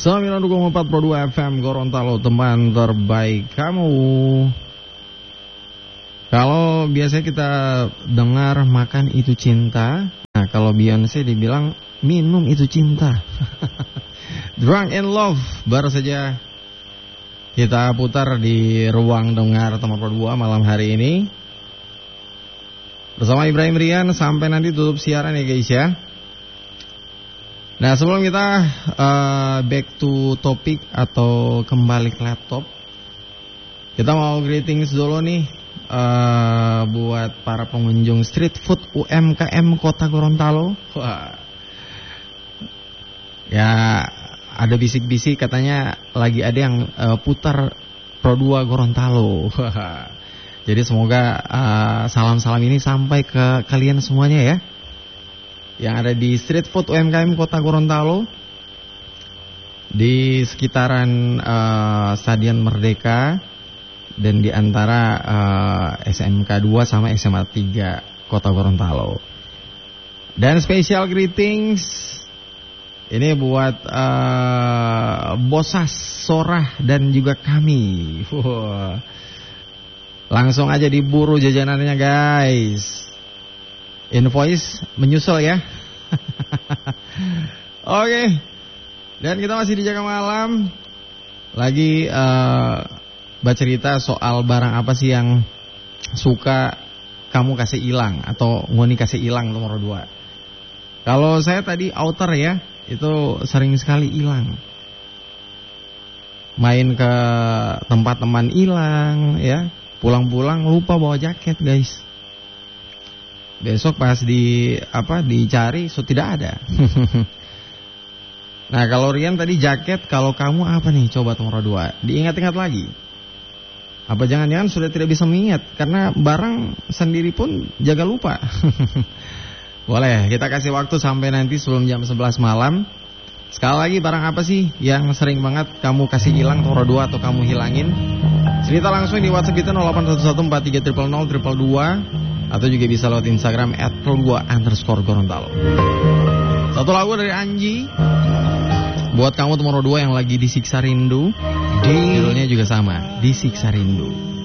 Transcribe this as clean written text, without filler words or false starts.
92,4 Pro 2 FM Gorontalo, teman terbaik kamu. Kalau biasanya kita dengar makan itu cinta, nah kalau Beyonce dibilang minum itu cinta. Drunk in Love baru saja kita putar di ruang dengar teman Pro 2 malam hari ini bersama Ibrahim Rian sampai nanti tutup siaran ya guys ya. Nah sebelum kita back to topik atau kembali ke laptop, kita mau greetings dulu nih buat para pengunjung street food UMKM Kota Gorontalo. Wah, ya ada bisik-bisik katanya lagi ada yang putar Pro 2 Gorontalo. Wah, jadi semoga salam-salam ini sampai ke kalian semuanya ya, yang ada di street food UMKM Kota Gorontalo, di sekitaran Stadion Merdeka, dan di antara SMK 2 sama SMA 3 Kota Gorontalo. Dan special greetings ini buat Bosas, Sorah, dan juga kami. Langsung aja diburu jajanannya guys. Invoice menyusul ya. Oke. Dan kita masih di Jaga Malam. Lagi bercerita soal barang apa sih yang suka kamu kasih hilang atau Ngoni kasih hilang nomor 2. Kalau saya tadi outer ya, itu sering sekali hilang. Main ke tempat teman hilang ya, pulang-pulang lupa bawa jaket guys. Besok pas dicari tidak ada. Nah kalau Rian tadi jaket, kalau kamu apa nih? Coba nomor 2 diingat-ingat lagi. Apa jangan-jangan sudah tidak bisa mengingat karena barang sendiri pun jaga lupa. Boleh kita kasih waktu sampai nanti sebelum jam 11 malam. Sekali lagi, barang apa sih yang sering banget kamu kasih hilang nomor 2 atau kamu hilangin? Cerita langsung di WhatsApp kita 081143000222 atau juga bisa lewat Instagram @pro2_Gorontalo. Satu lagu dari Anji buat kamu nomor 2 yang lagi disiksa rindu. Judulnya juga sama, Disiksa Rindu.